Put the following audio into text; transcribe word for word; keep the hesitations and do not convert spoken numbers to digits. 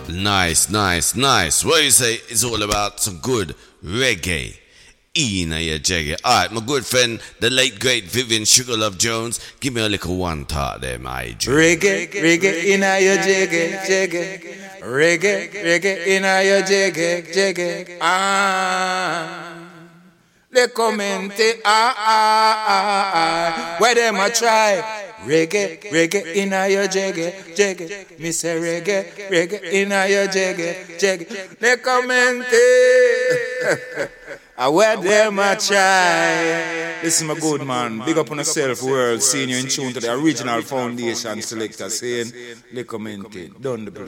Nice, nice, nice. What you say? It's all about some good reggae. In your jaggy. Alright, my good friend, the late great Vivian Sugarlove Jones, give me a little one thought there, my G. Reggae, reggae in your jaggy, jaggy. Reggae, reggae in your jaggy, jaggy. Ah. They commente, ah, ah, ah, ah. Where them a try? Reggae, reggae in your jaggy, jaggy. Me say reggae, reggae in your jaggy, jaggy. They commente. I wear them a try. This is my good man. Big up on yourself, world. Seeing you in tune to the original foundation selector saying, they commented. Done the play.